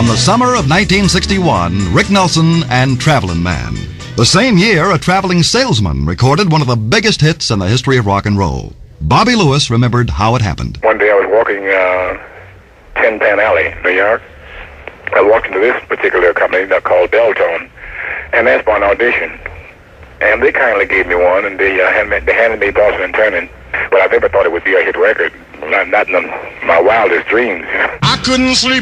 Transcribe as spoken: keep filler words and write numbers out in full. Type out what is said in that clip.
On the summer of nineteen sixty-one, Rick Nelson and Travelin' Man. The same year, a traveling salesman recorded one of the biggest hits in the history of rock and roll. Bobby Lewis remembered how it happened. One day I was walking uh, Tin Pan Alley, New York. I walked into this particular company called Deltone and asked for an audition. And they kindly gave me one, and they, uh, handed, they handed me Tossing and Turning. But I never thought it would be a hit record, not, not in my wildest dreams. You know? I couldn't sleep.